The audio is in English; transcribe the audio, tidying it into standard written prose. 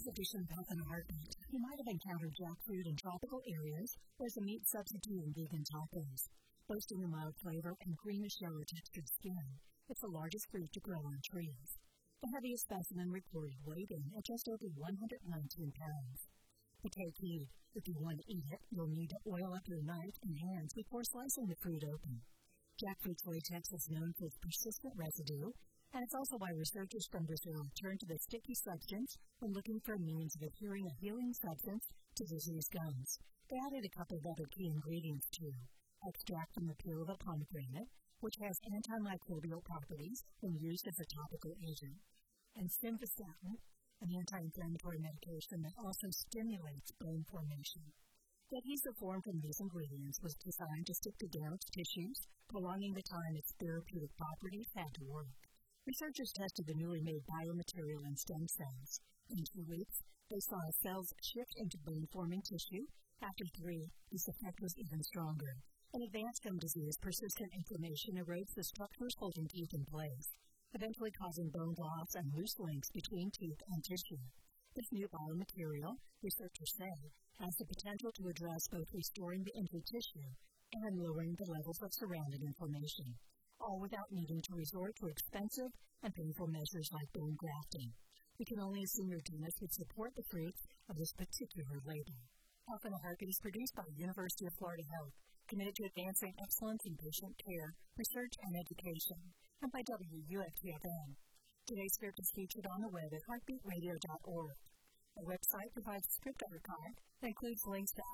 today's edition of Health in a Heartbeat, you might have encountered jackfruit in tropical areas as a meat substitute in vegan tacos. Boasting a mild flavor and greenish yellow textured skin, it's the largest fruit to grow on trees. The heaviest specimen recorded weighed in at just over 119 pounds. But take heed, if you want to eat it, you'll need to oil up your knife and hands before slicing the fruit open. Jackfruit's latex is known for its persistent residue, and it's also why researchers from Brazil turned to the sticky substance when looking for a means of adhering a healing substance to diseased gums. They added a couple of other key ingredients too: extract from the peel of a pomegranate, which has antimicrobial properties when used as a topical agent, and simvastatin, an anti-inflammatory medication that also stimulates bone formation. The adhesive formed from these ingredients was designed to stick to damaged tissues, prolonging the time its therapeutic properties had to work. Researchers tested the newly made biomaterial in stem cells. In 2 weeks, they saw cells shift into bone-forming tissue. After 3, this effect was even stronger. In advanced gum disease, persistent inflammation erodes the structures holding teeth in place, eventually causing bone loss and loose links between teeth and tissue. This new biomaterial, researchers say, has the potential to address both restoring the injured tissue and lowering the levels of surrounding inflammation, all without needing to resort to expensive and painful measures like bone grafting. We can only assume your dentist would support the fruits of this particular label. Health in a Heartbeat is produced by the University of Florida Health, committed to advancing excellence in patient care, research, and education, and by WUFTFM. Today's script is featured on the web at heartbeatradio.org. Our website provides a script archive that includes links to